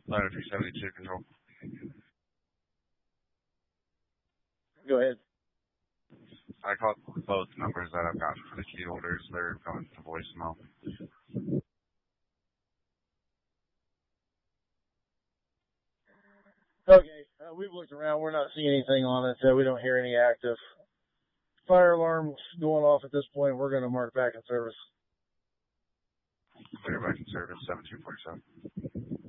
Ladder 372 control. Go ahead. I called both numbers that I've gotten for the key holders. They're going to voicemail. Okay, we've looked around. We're not seeing anything on it. We don't hear any active fire alarms going off at this point. We're going to mark back in service. Clear back in service, 7247.